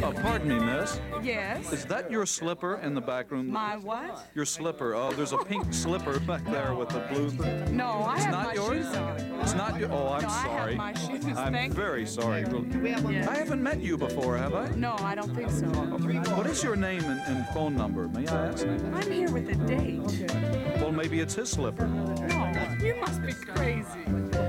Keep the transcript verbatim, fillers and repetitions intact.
Uh, pardon me, miss. Yes. Is that your slipper in the back room? My what? Your slipper. Oh, there's a pink slipper back there with the blue thing. No, I It's have not my yours? shoes on. It's not your... Oh, I'm No, I have sorry. my shoes. I'm Thank you. very sorry. Yes. I haven't met you before, have I? No, I don't think so. What is your name and, and phone number? May I ask? I'm here with a date. Well, maybe it's his slipper. No, you must be crazy.